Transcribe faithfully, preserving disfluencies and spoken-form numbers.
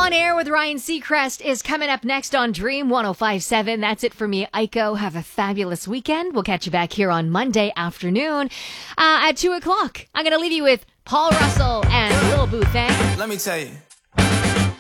On Air with Ryan Seacrest is coming up next on Dream one oh five point seven. That's it for me, Aiko. Have a fabulous weekend. We'll catch you back here on Monday afternoon uh, at two o'clock. I'm going to leave you with Paul Russell and Lil Boo Thang. Let me tell you.